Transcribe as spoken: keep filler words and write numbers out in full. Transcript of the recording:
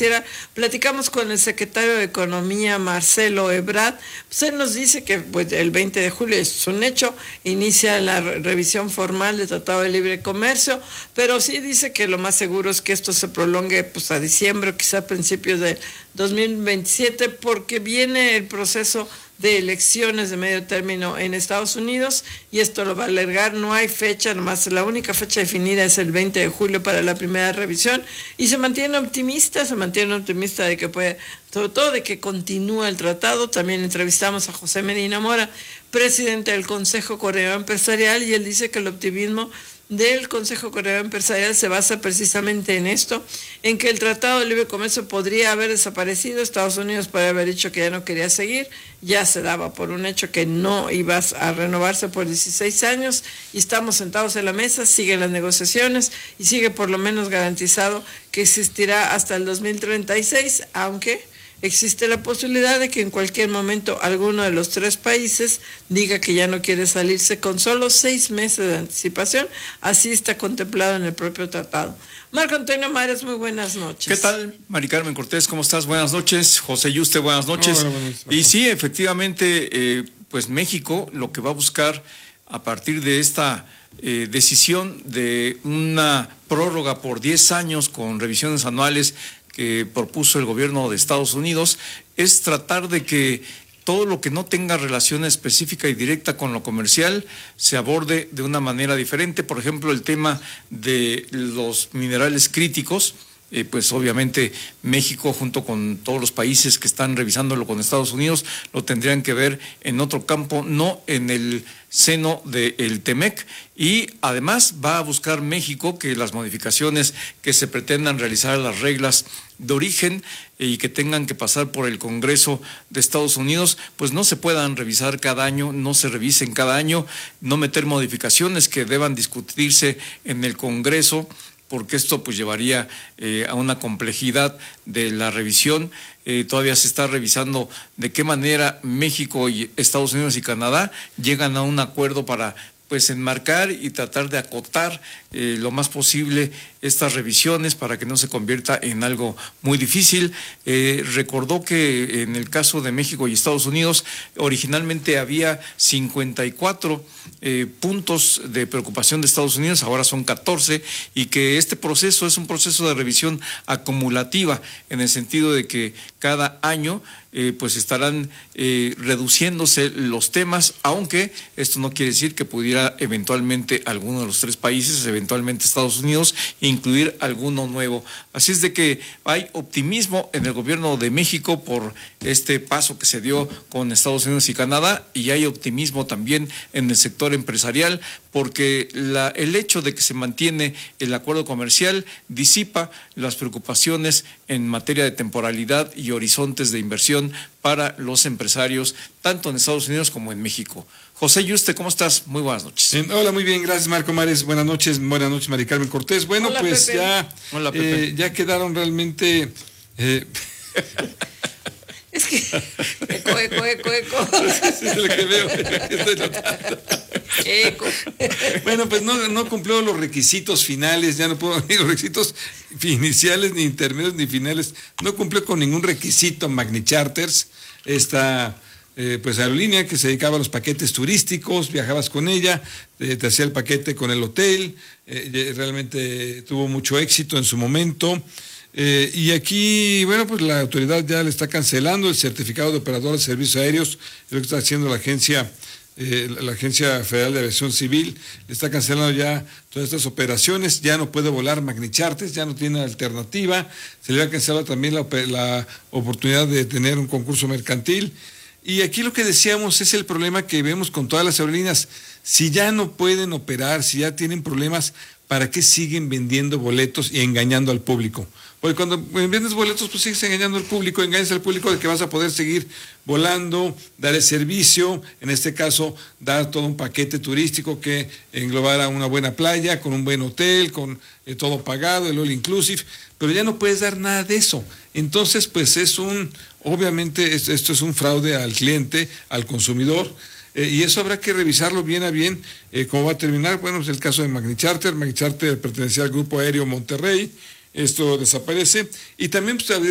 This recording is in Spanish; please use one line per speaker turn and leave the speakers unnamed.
financiera. Platicamos con el secretario de Economía, Marcelo Ebrard. Pues él nos dice que pues, el veinte de julio es un hecho, inicia la re revisión formal del Tratado de Libre Comercio, pero sí dice que lo más seguro es que esto se prolongue pues, a diciembre, quizá a principios de dos mil veintisiete, porque viene el proceso de elecciones de medio término en Estados Unidos y esto lo va a alargar. No hay fecha, nomás la única fecha definida es el veinte de julio para la primera revisión, y se mantiene optimista, se mantiene optimista de que puede, sobre todo de que continúe el tratado. También entrevistamos a José Medina Mora, presidente del Consejo Coreano Empresarial, y él dice que el optimismo del Consejo Coreano Empresarial se basa precisamente en esto, en que el Tratado de Libre Comercio podría haber desaparecido. Estados Unidos podría haber dicho que ya no quería seguir, ya se daba por un hecho que no iba a renovarse por dieciséis años, y estamos sentados en la mesa, siguen las negociaciones y sigue por lo menos garantizado que existirá hasta el dos mil treinta y seis, aunque existe la posibilidad de que en cualquier momento alguno de los tres países diga que ya no quiere salirse con solo seis meses de anticipación. Así está contemplado en el propio tratado. Marco Antonio Mares, muy buenas noches.
¿Qué tal, Mari Carmen Cortés? ¿Cómo estás? Buenas noches. José Yuste, buenas noches.
Hola, buenas noches.
Y sí, efectivamente, eh, pues México lo que va a buscar a partir de esta eh, decisión de una prórroga por diez años con revisiones anuales que propuso el gobierno de Estados Unidos, es tratar de que todo lo que no tenga relación específica y directa con lo comercial se aborde de una manera diferente. Por ejemplo, el tema de los minerales críticos, eh, pues obviamente México junto con todos los países que están revisándolo con Estados Unidos lo tendrían que ver en otro campo, no en el seno del TEMEC, y además va a buscar México que las modificaciones que se pretendan realizar a las reglas de origen y que tengan que pasar por el Congreso de Estados Unidos, pues no se puedan revisar cada año, no se revisen cada año, no meter modificaciones que deban discutirse en el Congreso, porque esto pues llevaría eh, a una complejidad de la revisión. Eh, todavía se está revisando de qué manera México y Estados Unidos y Canadá llegan a un acuerdo para pues enmarcar y tratar de acotar eh, lo más posible estas revisiones para que no se convierta en algo muy difícil. Eh, recordó que en el caso de México y Estados Unidos originalmente había cincuenta y cuatro eh, puntos de preocupación de Estados Unidos, ahora son catorce, y que este proceso es un proceso de revisión acumulativa en el sentido de que cada año eh, pues estarán eh, reduciéndose los temas, aunque esto no quiere decir que pudiera eventualmente alguno de los tres países, eventualmente Estados Unidos, incluir alguno nuevo. Así es de que hay optimismo en el gobierno de México por este paso que se dio con Estados Unidos y Canadá, y hay optimismo también en el sector empresarial, porque la, el hecho de que se mantiene el acuerdo comercial disipa las preocupaciones en materia de temporalidad y horizontes de inversión para los empresarios, tanto en Estados Unidos como en México. José Yuste, ¿cómo estás? Muy buenas noches.
Eh, hola, muy bien, gracias Marco Mares. Buenas noches, buenas noches Mari Carmen Cortés. Bueno,
Hola,
pues
Pepe.
ya,
Hola, Pepe.
Eh, ya quedaron realmente... Eh,
Es que eco, eco, eco, eco.
sí, es lo que veo, estoy notando.
Eco.
Bueno, pues no, no cumplió los requisitos finales, ya no puedo ni los requisitos iniciales, ni intermedios, ni finales. No cumplió con ningún requisito Magni Charters, esta eh, pues aerolínea que se dedicaba a los paquetes turísticos, viajabas con ella, eh, te hacía el paquete con el hotel, eh, realmente tuvo mucho éxito en su momento. Eh, y aquí, bueno, pues la autoridad ya le está cancelando el certificado de operador de servicios aéreos, es lo que está haciendo la agencia, eh, la Agencia Federal de Aviación Civil, le está cancelando ya todas estas operaciones, ya no puede volar Magni Charters, ya no tiene alternativa, se le ha cancelado también la, la oportunidad de tener un concurso mercantil. Y aquí lo que decíamos es el problema que vemos con todas las aerolíneas, si ya no pueden operar, si ya tienen problemas, ¿para qué siguen vendiendo boletos y engañando al público? Porque cuando vendes boletos, pues sigues engañando al público, engañas al público de que vas a poder seguir volando, dar el servicio, en este caso, dar todo un paquete turístico que englobara una buena playa, con un buen hotel, con eh, todo pagado, el all inclusive, pero ya no puedes dar nada de eso. Entonces, pues es un, obviamente, esto es un fraude al cliente, al consumidor, Eh, y eso habrá que revisarlo bien a bien, eh, cómo va a terminar. Bueno, es el caso de Magni Charter. Magni Charter pertenecía al Grupo Aéreo Monterrey, esto desaparece, y también pues,